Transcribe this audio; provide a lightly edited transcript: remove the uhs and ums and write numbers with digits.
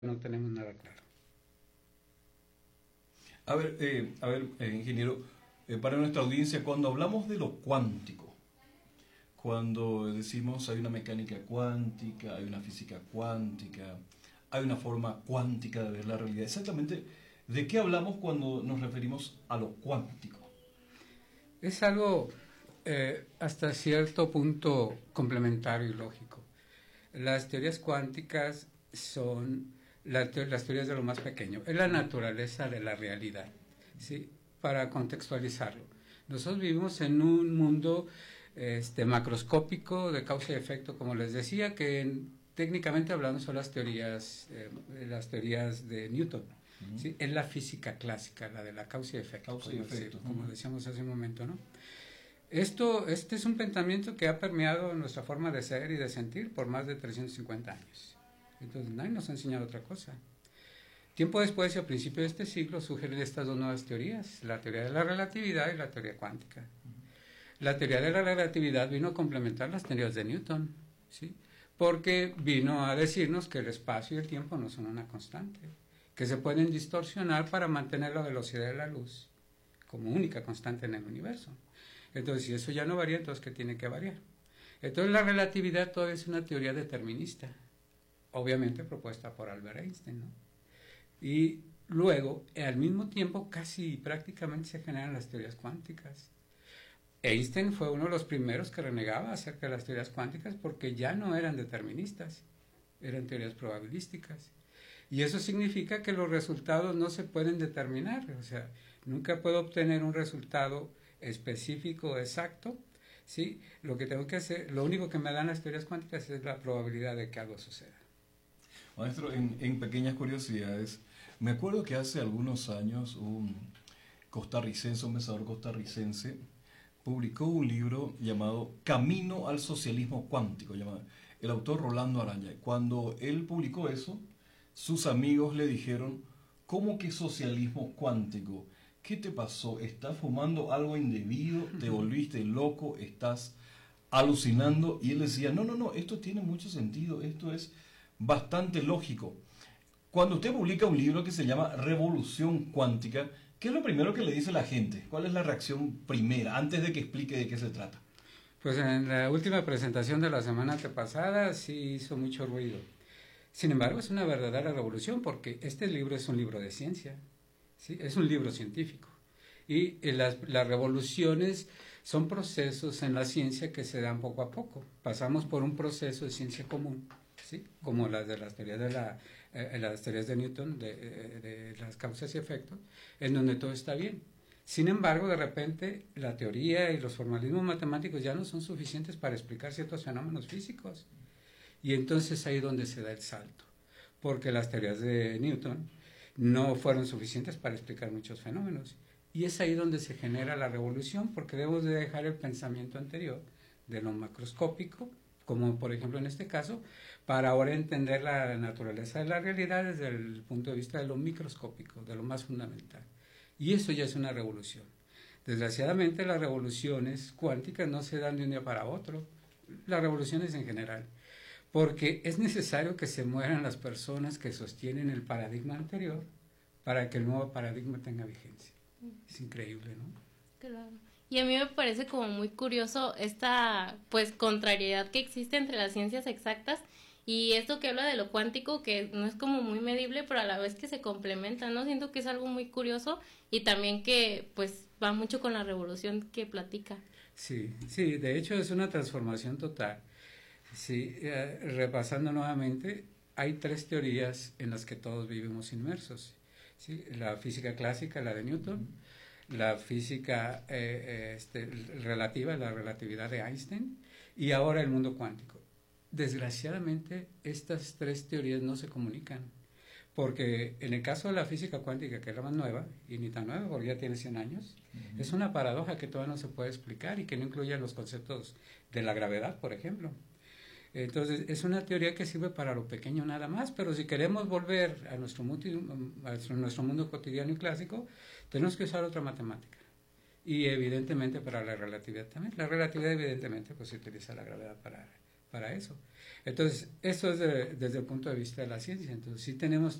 no tenemos nada claro. Ingeniero, para nuestra audiencia, cuando hablamos de lo cuántico, cuando decimos hay una mecánica cuántica, hay una física cuántica, hay una forma cuántica de ver la realidad, exactamente, ¿de qué hablamos cuando nos referimos a lo cuántico? Es algo hasta cierto punto complementario y lógico. Las teorías cuánticas son las teorías de lo más pequeño, es la naturaleza de la realidad, ¿sí? Para contextualizarlo. Nosotros vivimos en un mundo macroscópico de causa y efecto, como les decía, que técnicamente hablando son las teorías de Newton. Uh-huh. ¿Sí? Es la física clásica, la de la causa y efecto, como decíamos hace un momento, ¿no? Este es un pensamiento que ha permeado nuestra forma de ser y de sentir por más de 350 años. Entonces nadie nos ha enseñado otra cosa. Tiempo después y a principios de este siglo surgen estas dos nuevas teorías, la teoría de la relatividad y la teoría cuántica. La teoría de la relatividad vino a complementar las teorías de Newton, ¿sí? Porque vino a decirnos que el espacio y el tiempo no son una constante, que se pueden distorsionar para mantener la velocidad de la luz como única constante en el universo. Entonces, si eso ya no varía, entonces ¿qué tiene que variar? Entonces la relatividad todavía es una teoría determinista, obviamente propuesta por Albert Einstein, ¿no? Y luego, al mismo tiempo, casi prácticamente se generan las teorías cuánticas. Einstein fue uno de los primeros que renegaba acerca de las teorías cuánticas porque ya no eran deterministas, eran teorías probabilísticas. Y eso significa que los resultados no se pueden determinar, o sea, nunca puedo obtener un resultado específico, exacto, ¿sí? Lo que tengo que hacer, lo único que me dan las teorías cuánticas es la probabilidad de que algo suceda. Maestro, en pequeñas curiosidades, me acuerdo que hace algunos años un pensador costarricense, publicó un libro llamado Camino al Socialismo Cuántico, llamado el autor Rolando Araña. Cuando él publicó eso, sus amigos le dijeron, ¿cómo que socialismo cuántico? ¿Qué te pasó? ¿Estás fumando algo indebido? ¿Te volviste loco? ¿Estás alucinando? Y él decía, no, esto tiene mucho sentido, esto es bastante lógico. Cuando usted publica un libro que se llama Revolución Cuántica, ¿qué es lo primero que le dice la gente? ¿Cuál es la reacción primera, antes de que explique de qué se trata? Pues en la última presentación de la semana antepasada sí hizo mucho ruido. Sin embargo, es una verdadera revolución porque este libro es un libro de ciencia, ¿sí? Es un libro científico. Y las revoluciones son procesos en la ciencia que se dan poco a poco. Pasamos por un proceso de ciencia común, ¿sí? Como las teorías las teorías de Newton, de las causas y efectos, en donde todo está bien. Sin embargo, de repente, la teoría y los formalismos matemáticos ya no son suficientes para explicar ciertos fenómenos físicos. Y entonces ahí es donde se da el salto, porque las teorías de Newton no fueron suficientes para explicar muchos fenómenos. Y es ahí donde se genera la revolución, porque debemos de dejar el pensamiento anterior de lo macroscópico, como por ejemplo en este caso, para ahora entender la naturaleza de la realidad desde el punto de vista de lo microscópico, de lo más fundamental. Y eso ya es una revolución. Desgraciadamente las revoluciones cuánticas no se dan de un día para otro, las revoluciones en general, porque es necesario que se mueran las personas que sostienen el paradigma anterior para que el nuevo paradigma tenga vigencia. Es increíble, ¿no? Claro. Y a mí me parece como muy curioso esta pues contrariedad que existe entre las ciencias exactas y esto que habla de lo cuántico, que no es como muy medible, pero a la vez que se complementa, ¿no? Siento que es algo muy curioso y también que pues va mucho con la revolución que platica. Sí, de hecho es una transformación total. Sí, repasando nuevamente, hay tres teorías en las que todos vivimos inmersos, ¿sí? La física clásica, la de Newton, la física relativa, la relatividad de Einstein, y ahora el mundo cuántico. Desgraciadamente, estas tres teorías no se comunican, porque en el caso de la física cuántica, que es la más nueva, y ni tan nueva porque ya tiene 100 años, es una paradoja que todavía no se puede explicar y que no incluye los conceptos de la gravedad, por ejemplo. Entonces, es una teoría que sirve para lo pequeño nada más, pero si queremos volver a nuestro mundo cotidiano y clásico, tenemos que usar otra matemática. Y evidentemente para la relatividad también. La relatividad evidentemente pues se utiliza la gravedad para eso. Entonces, eso es desde el punto de vista de la ciencia. Entonces, sí tenemos